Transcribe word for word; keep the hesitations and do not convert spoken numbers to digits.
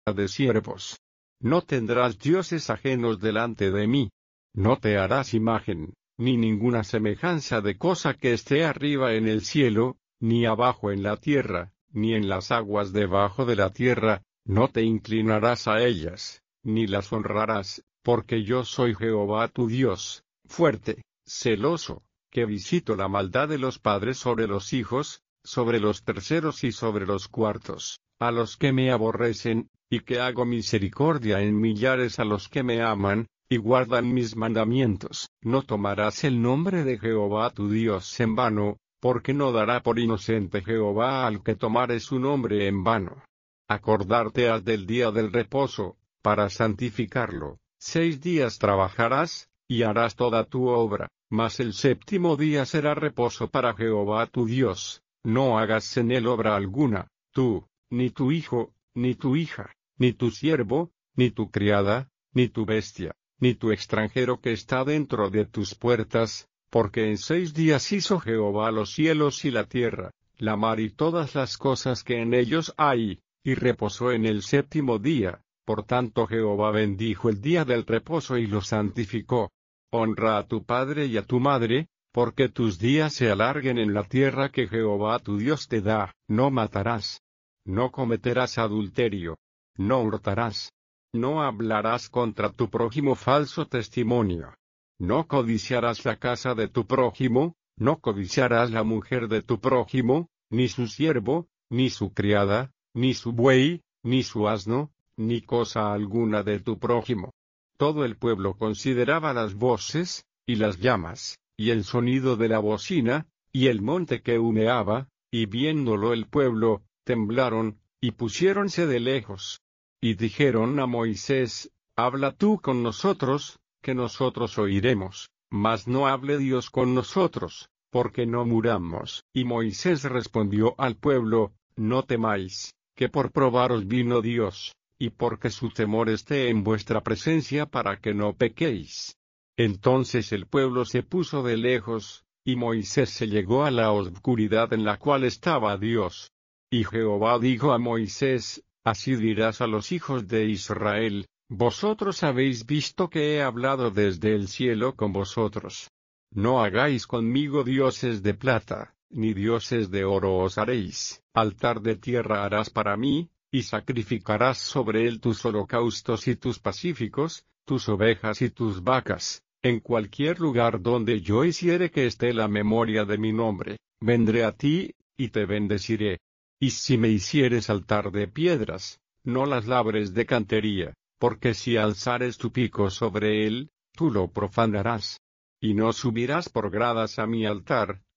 de siervos. No tendrás dioses ajenos delante de mí. No te harás imagen, ni ninguna semejanza de cosa que esté arriba en el cielo, ni abajo en la tierra, ni en las aguas debajo de la tierra. No te inclinarás a ellas, ni las honrarás, porque yo soy Jehová tu Dios, fuerte, celoso, que visito la maldad de los padres sobre los hijos, sobre los terceros y sobre los cuartos, a los que me aborrecen, y que hago misericordia en millares a los que me aman, y guardan mis mandamientos. No tomarás el nombre de Jehová tu Dios en vano, porque no dará por inocente Jehová al que tomare su nombre en vano. Acordarte has del día del reposo, para santificarlo. Seis días trabajarás, y harás toda tu obra, mas el séptimo día será reposo para Jehová tu Dios. No hagas en él obra alguna, tú, ni tu hijo, ni tu hija, ni tu siervo, ni tu criada, ni tu bestia, ni tu extranjero que está dentro de tus puertas, porque en seis días hizo Jehová los cielos y la tierra, la mar y todas las cosas que en ellos hay, y reposó en el séptimo día. Por tanto Jehová bendijo el día del reposo y lo santificó. Honra a tu padre y a tu madre, porque tus días se alarguen en la tierra que Jehová tu Dios te da. No matarás. No cometerás adulterio. No hurtarás. No hablarás contra tu prójimo falso testimonio. No codiciarás la casa de tu prójimo, no codiciarás la mujer de tu prójimo, ni su siervo, ni su criada, ni su buey, ni su asno, ni cosa alguna de tu prójimo. Todo el pueblo consideraba las voces, y las llamas, y el sonido de la bocina, y el monte que humeaba, y viéndolo el pueblo, temblaron, y pusiéronse de lejos. Y dijeron a Moisés, habla tú con nosotros, que nosotros oiremos, mas no hable Dios con nosotros, porque no muramos. Y Moisés respondió al pueblo, no temáis, que por probaros vino Dios, y porque su temor esté en vuestra presencia para que no pequéis. Entonces el pueblo se puso de lejos, y Moisés se llegó a la oscuridad en la cual estaba Dios. Y Jehová dijo a Moisés, así dirás a los hijos de Israel, vosotros habéis visto que he hablado desde el cielo con vosotros. No hagáis conmigo dioses de plata, ni dioses de oro os haréis. Altar de tierra harás para mí, y sacrificarás sobre él tus holocaustos y tus pacíficos, tus ovejas y tus vacas. En cualquier lugar donde yo hiciere que esté la memoria de mi nombre, vendré a ti, y te bendeciré. Y si me hicieres altar de piedras, no las labres de cantería, porque si alzares tu pico sobre él, tú lo profanarás. Y no subirás por gradas a mi altar,